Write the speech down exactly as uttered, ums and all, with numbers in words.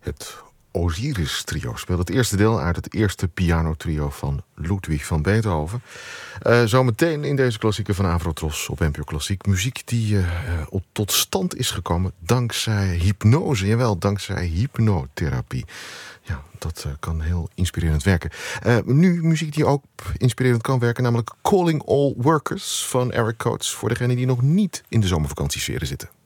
Het Osiris-trio speelt het eerste deel uit het eerste pianotrio van Ludwig van Beethoven. Uh, zometeen in deze klassieke van Avrotros op N P O Klassiek. Muziek die uh, uh, tot stand is gekomen dankzij hypnose. Jawel, dankzij hypnotherapie. Ja, dat uh, kan heel inspirerend werken. Uh, nu muziek die ook inspirerend kan werken, namelijk Calling All Workers van Eric Coates, voor degenen die nog niet in de zomervakantiesferen zitten.